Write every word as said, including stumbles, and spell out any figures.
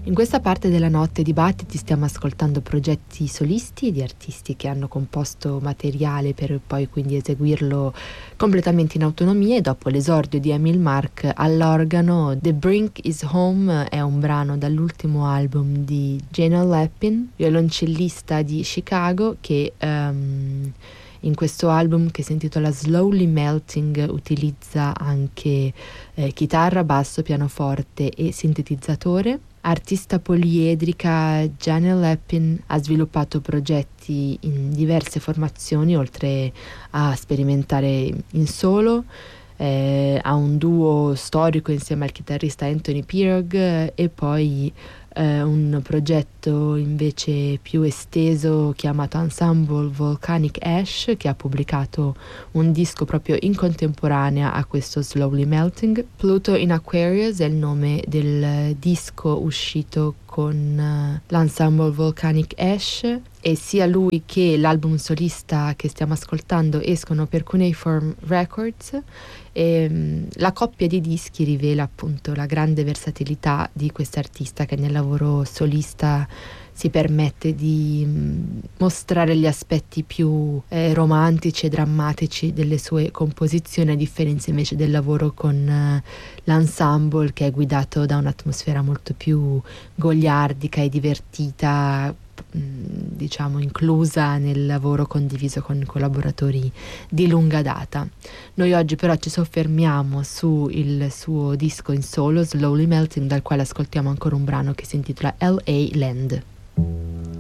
In questa parte della notte dibattiti stiamo ascoltando progetti solisti di artisti che hanno composto materiale per poi quindi eseguirlo completamente in autonomia, e dopo l'esordio di Emil Mark all'organo, The Brink is Home è un brano dall'ultimo album di Jana Lappin, violoncellista di Chicago, che um, in questo album, che si intitola Slowly Melting, utilizza anche eh, chitarra, basso, pianoforte e sintetizzatore. Artista poliedrica, Jana Lappin ha sviluppato progetti in diverse formazioni, oltre a sperimentare in solo. Eh, ha un duo storico insieme al chitarrista Anthony Pirog, e poi eh, un progetto invece più esteso chiamato Ensemble Volcanic Ash, che ha pubblicato un disco proprio in contemporanea a questo Slowly Melting. Pluto in Aquarius è il nome del disco uscito con uh, l'Ensemble Volcanic Ash, e sia lui che l'album solista che stiamo ascoltando escono per Cuneiform Records. E, um, la coppia di dischi rivela appunto la grande versatilità di quest'artista, che nel lavoro solista si permette di mh, mostrare gli aspetti più eh, romantici e drammatici delle sue composizioni, a differenza invece del lavoro con eh, l'ensemble, che è guidato da un'atmosfera molto più goliardica e divertita, mh, diciamo inclusa nel lavoro condiviso con collaboratori di lunga data. Noi oggi però ci soffermiamo su il suo disco in solo, Slowly Melting, dal quale ascoltiamo ancora un brano che si intitola L A Land.